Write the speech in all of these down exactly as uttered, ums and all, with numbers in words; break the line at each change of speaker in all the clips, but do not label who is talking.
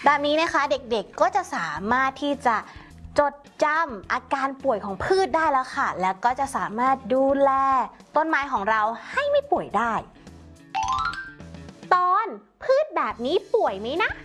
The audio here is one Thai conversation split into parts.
แบบนี้นะคะเด็กๆก็จะสามารถที่จะจดจำอาการป่วยของพืชได้แล้วค่ะแล้วก็จะสามารถดูแลต้นไม้ของเราให้ไม่ป่วยได้ตอนพืชแบบนี้ป่วยไหมนะ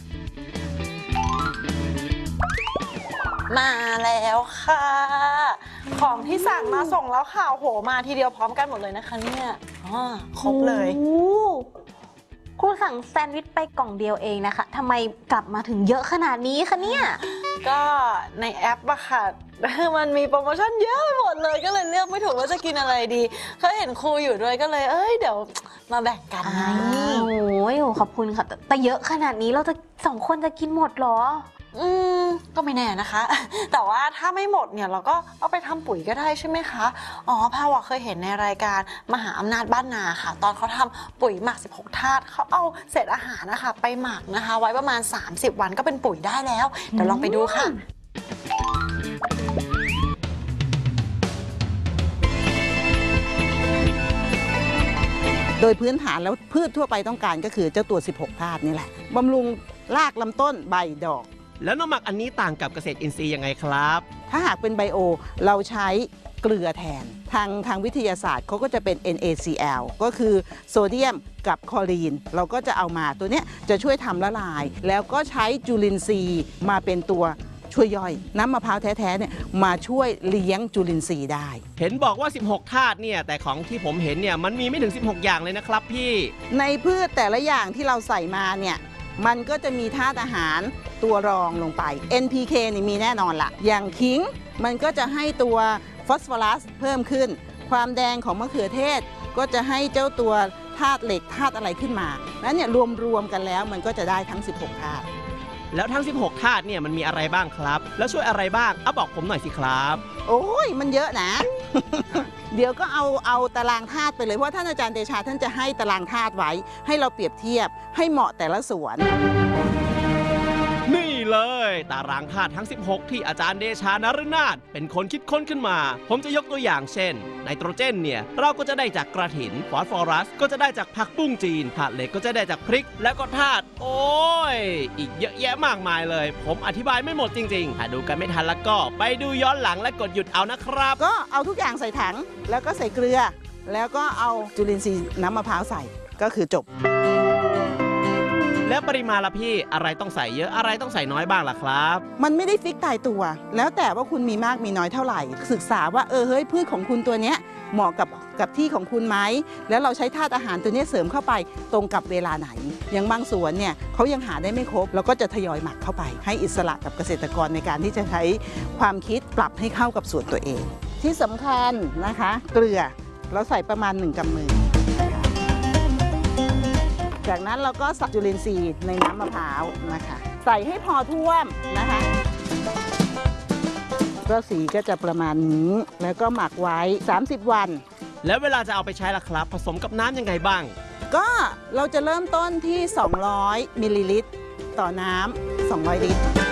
มาแล้วค่ะของที่สั่งมาส่งแล้วค่ะโหมาทีเดียวพร้อมกันหมดเลยนะคะเนี่ยอ๋อครบเลย
คุณสั่งแซนด์วิชไปกล่องเดียวเองนะคะทำไมกลับมาถึงเยอะขนาดนี้คะเนี่ย
ก็ในแอปอะค่ะมันมีโปรโมชั่นเยอะไปหมดเลยก็เลยเลือกไม่ถูกว่าจะกินอะไรดีเขาเห็นครูอยู่ด้วยก็เลยเอ้ยเดี๋ยวมาแบ่งกันไง
โอ้ยขอบคุณค่ะแต่เยอะขนาดนี้เราจะสองคนจะกินหมดหรอ
อืมก็ไม่แน่นะคะแต่ว่าถ้าไม่หมดเนี่ยเราก็เอาไปทำปุ๋ยก็ได้ใช่ไหมคะอ๋อพาวเคยเห็นในรายการมหาอำนาจบ้านนาค่ะตอนเขาทำปุ๋ยหมักสิบหกธาตุเขาเอาเศษอาหารนะคะไปหมักนะคะไว้ประมาณสามสิบวันก็เป็นปุ๋ยได้แล้วเดี๋ยวลองไปดูค่ะ
โดยพื้นฐานแล้วพืชทั่วไปต้องการก็คือเจ้าตัวสิบหกธาตุนี่แหละบำรุงรากลำต้นใบดอก
แล้วน้ำหมักอันนี้ต่างกับเกษตรอินทรีย์ยังไงครับ
ถ้าหากเป็นไบโอเราใช้เกลือแทนทางทางวิทยาศาสตร์เขาก็จะเป็น เอ็น เอ ซี แอล ก็คือโซเดียมกับคลอรีนเราก็จะเอามาตัวเนี้ยจะช่วยทำละลายแล้วก็ใช้จุลินทรีย์มาเป็นตัวช่วยย่อยน้ำมะพร้าวแท้ๆเนี่ยมาช่วยเลี้ยงจุลินทรีย์ได้
เห็นบอกว่าสิบหกธาตุเนี่ยแต่ของที่ผมเห็นเนี่ยมันมีไม่ถึงสิบหกอย่างเลยนะครับพี่
ในพืชแต่ละอย่างที่เราใส่มาเนี่ยมันก็จะมีธาตุอาหารตัวรองลงไป เอ็น พี เค นี่มีแน่นอนละอย่างขิงมันก็จะให้ตัวฟอสฟอรัสเพิ่มขึ้นความแดงของมะเขือเทศก็จะให้เจ้าตัวธาตุเหล็กธาตุอะไรขึ้นมาแล้วเนี่ยรวมๆกันแล้วมันก็จะได้ทั้งสิบหกธาตุ
แล้วทั้งสิบหกธาตุเนี่ยมันมีอะไรบ้างครับแล้วช่วยอะไรบ้างเอาบอกผมหน่อยสิครับ
โอ้ยมันเยอะนะ เดี๋ยวก็เอาเอาตารางธาตุไปเลยเพราะท่านอาจารย์เดชาท่านจะให้ตารางธาตุไว้ให้เราเปรียบเทียบให้เหมาะแต่ละสวน
นี่เลยตารางธาตุทั้งสิบหกที่อาจารย์เดชานฤนาถเป็นคนคิดค้นขึ้นมาผมจะยกตัวอย่างเช่นไนโตรเจนเนี่ยเราก็จะได้จากกระถินฟอสฟอรัสก็จะได้จากผักบุ้งจีนธาตุเหล็กก็จะได้จากพริกแล้วก็ธาตุโอ้ยอีกเยอะแยะมากมายเลยผมอธิบายไม่หมดจริงๆถ้าดูกันไม่ทันแล้วก็ไปดูย้อนหลังและกดหยุดเอานะครับ
ก็เอาทุกอย่างใส่ถังแล้วก็ใส่เกลือแล้วก็เอาจุลินทรีย์น้ำมะพร้าวใส่ก็คือจบ
แล้วปริมาณล่ะพี่อะไรต้องใส่เยอะอะไรต้องใส่น้อยบ้างล่ะครับ
มันไม่ได้ฟิกตายตัวแล้วแต่ว่าคุณมีมากมีน้อยเท่าไหร่ศึกษาว่าเออเฮ้ยพืชของคุณตัวเนี้ยเหมาะกับกับที่ของคุณไหมแล้วเราใช้ธาตุอาหารตัวนี้เสริมเข้าไปตรงกับเวลาไหนอย่างบางสวนเนี่ยเขายังหาได้ไม่ครบเราก็จะทยอยหมักเข้าไปให้อิสระกับเกษตรกรในการที่จะใช้ความคิดปรับให้เข้ากับสวนตัวเองที่สำคัญนะคะเกลือเราใส่ประมาณหนึ่งกำมือจากนั้นเราก็ใส่จุลินทรีย์ในน้ำมะพร้าวนะคะใส่ให้พอท่วมนะคะก็สีก็จะประมาณนี้แล้วก็หมักไว้สามสิบวัน
แล้วเวลาจะเอาไปใช้ล่ะครับผสมกับน้ำยังไงบ้าง
ก็เราจะเริ่มต้นที่สองร้อยมิลลิลิตรต่อน้ำสองร้อยลิตร